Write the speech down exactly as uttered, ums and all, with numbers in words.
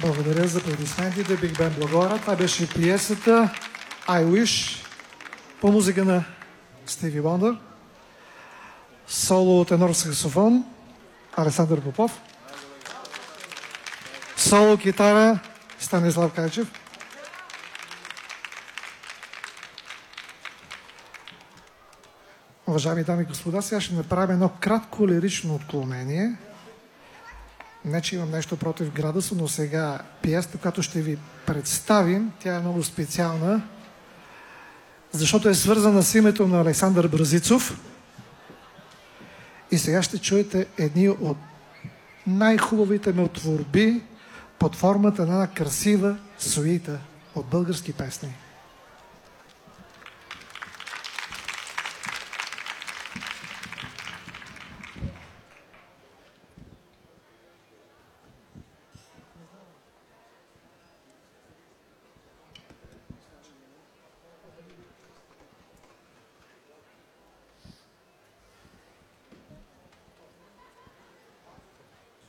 Благодаря за аплодисментите. Биг Бен Благоевград. Това беше пиесата I Wish по музика на Стиви Вондър. Соло тенор саксофон Александър Попов. Соло китара Станислав Кайчев. Уважаеми дами и господа, сега ще направим едно кратко лирично отклонение. Не, че имам нещо против Градуса, но сега пиесата, която ще ви представим, тя е много специална, защото е свързана с името на Александър Бразицов. И сега ще чуете едни от най-хубавите ми творби под формата на една красива суита от български песни.